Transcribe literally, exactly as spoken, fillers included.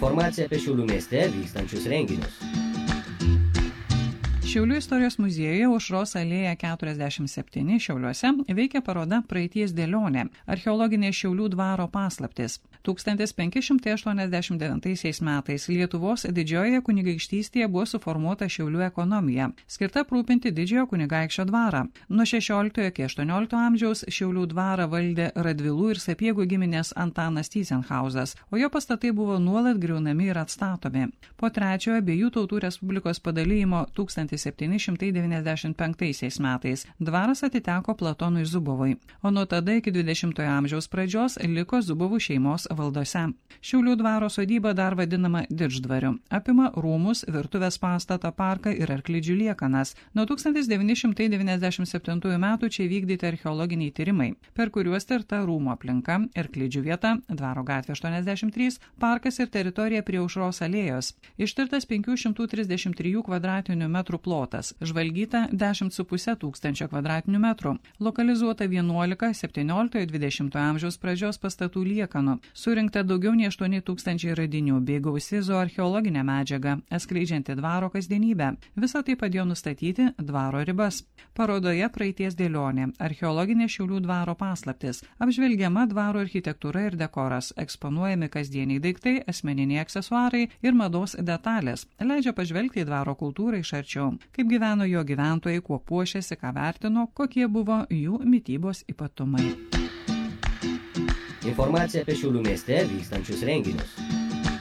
Informacija apie Šiaulių mieste vykstančius renginius. Šiaulių istorijos muziejuje Aušros alėja keturiasdešimt septyni Šiauliuose veikia paroda Praeities dėlionė – archeologinė Šiaulių dvaro paslaptis. tūkstantis penki šimtai aštuoniasdešimt devintaisiais metais Lietuvos didžiojoje kunigaikštystėje buvo suformuota Šiaulių ekonomija, skirta aprūpinti didžiojo kunigaikščio dvarą. Nuo šešioliktojo iki aštuonioliktojo amžiaus Šiaulių dvarą valdė Radvilų ir Sapiegų giminės Antanas Tyzenhauzas, o jo pastatai buvo nuolat griaunami ir atstatomi. Po trečiojo abiejų tautų respublikos padalijimo tūkstantis septyni šimtai devyniasdešimt penktaisiais metais dvaras atiteko Platonui Zubovui, o nuo tada iki dvidešimtojo amžiaus pradžios liko Zubovų šeimos valdose. Šiaulių dvaro sodyba dar vadinama Didždvariu. Apima rūmus, virtuvės pastatą, parką ir arklidžių liekanas. Nuo tūkstantis devyni šimtai devyniasdešimt septintųjų metų čia vykdyti archeologiniai tyrimai, per kuriuos tirta rūmų aplinka, arklidžių vieta, Dvaro gatvė aštuoniasdešimt trys, parkas ir teritorija prie Aušros alėjos. Ištirtas penkių šimtų trisdešimt trijų kvadratinių metrų plotas, žvalgyta dešimt su puse tūkstančio kvadratinių metrų, lokalizuota vienuolika septynioliktojo dvidešimtojo amžiaus pradžios pastatų liekanų. Surinkta daugiau nei aštuoni tūkstančiai radinių bei gausi zooarcheologinė medžiaga, atskleidžianti dvaro kasdienybę. Visą tai padėjo nustatyti dvaro ribas. Parodoje Praeities dėlionė – archeologinė Šiaulių dvaro paslaptis. Apžvelgiama dvaro architektūra ir dekoras, eksponuojami kasdieniai daiktai, asmeniniai aksesuarai ir mados detalės. Leidžia pažvelgti į dvaro kultūrą iš arčiau, kaip gyveno jo gyventojai, kuo puošėsi, ką vertino, kokie buvo jų mitybos ypatumai. Informacija apie Šiaulių mieste vykstančius renginius.